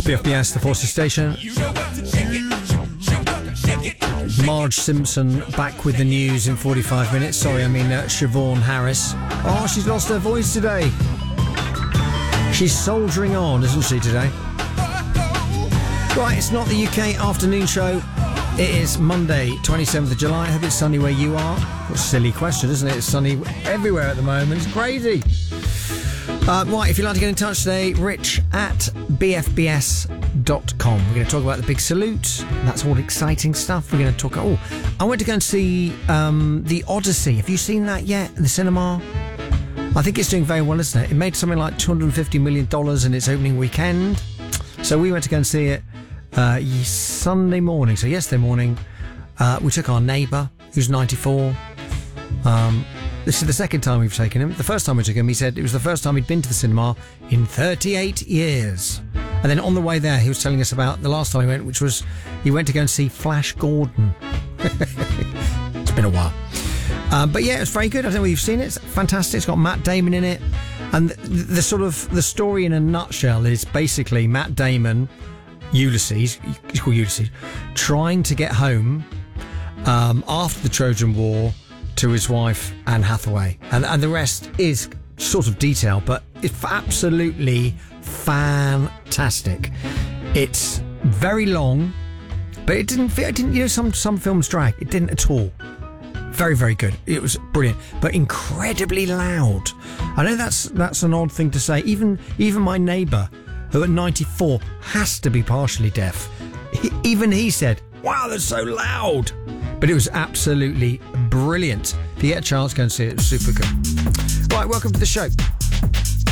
BFBS, the Forces Station. Marge Simpson back with the news in 45 minutes. Sorry, I mean Siobhan Harris. Oh, she's lost her voice today. She's soldiering on, isn't she, today? Right, it's not the UK afternoon show. It is Monday, 27th of July. I hope it's sunny where you are. What a silly question, isn't it? It's sunny everywhere at the moment. It's crazy. Right, if you'd like to get in touch today, rich@bfbs.com. We're going to talk about the big salute. That's all exciting stuff. We're going to talk... Oh, I went to go and see The Odyssey. Have you seen that yet in the cinema? I think it's doing very well, isn't it? It made something like $250 million in its opening weekend. So we went to go and see it Sunday morning. So yesterday morning, we took our neighbour, who's 94. This is the second time we've taken him. The first time we took him, he said it was the first time he'd been to the cinema in 38 years. And then on the way there, he was telling us about the last time he went, which was he went to go and see Flash Gordon. It's been a while. But yeah, it's very good. I don't know if you've seen it. It's fantastic. It's got Matt Damon in it. And the sort of the story in a nutshell is basically Matt Damon, Ulysses, he's called Ulysses, trying to get home after the Trojan War to his wife Anne Hathaway, and the rest is sort of detail, but it's absolutely fantastic. It's very long, but it didn't. You know, some films drag. It didn't at all. Very, very good. It was brilliant, but incredibly loud. I know that's an odd thing to say. Even my neighbour, who at 94 has to be partially deaf, even he said, "Wow, that's so loud." But it was absolutely brilliant. If you get a chance, go and see it. It's super good. Right, welcome to the show.